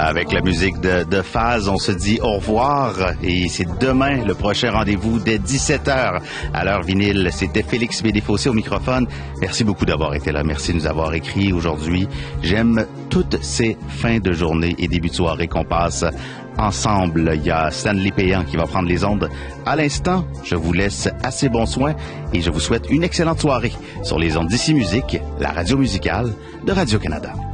Avec la musique de Phase, on se dit au revoir et c'est demain le prochain rendez-vous dès 17h à l'heure vinyle. C'était Félix Bédéfossé au microphone. Merci beaucoup d'avoir été là. Merci de nous avoir écrit aujourd'hui. J'aime toutes ces fins de journée et début de soirée qu'on passe ensemble. Il y a Stanley Payan qui va prendre les ondes à l'instant. Je vous laisse assez bon soin et je vous souhaite une excellente soirée sur les ondes d'Ici Musique, la radio musicale de Radio-Canada.